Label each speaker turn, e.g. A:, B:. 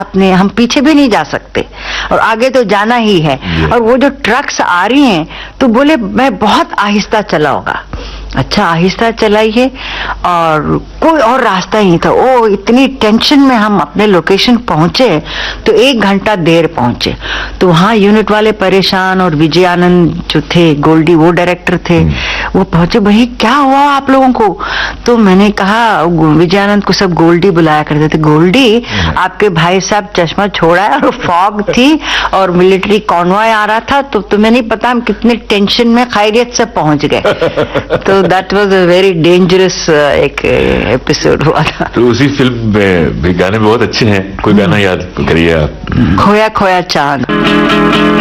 A: अपने हम पीछे भी नहीं जा सकते और आगे तो जाना ही है। और वो जो ट्रक्स आ रही हैं तो बोले मैं बहुत आहिस्ता चलाऊंगा। अच्छा आहिस्ता चलाइए और कोई और रास्ता ही नहीं था। ओ इतनी टेंशन में हम अपने लोकेशन पहुंचे तो 1 घंटा देर पहुंचे। तो वहां यूनिट वाले परेशान और विजय आनंद जो थे गोल्डी वो डायरेक्टर थे वो पहुंचे भाई क्या हुआ आप लोगों को। तो मैंने कहा विजय आनंद को सब गोल्डी बुलाया करते थे। गोल्डी आपके भाई साहब चश्मा छोड़ा है और फॉग थी और मिलिट्री कॉन्वॉय आ रहा था तो तुम्हें नहीं पता हम कितने टेंशन में खैरियत से पहुंच गए। तो that was a very dangerous एक एपिसोड हुआ था।
B: तो उसी फिल्म में भी गाने बहुत अच्छे हैं, कोई गाना याद करिए आप।
A: खोया खोया चांद।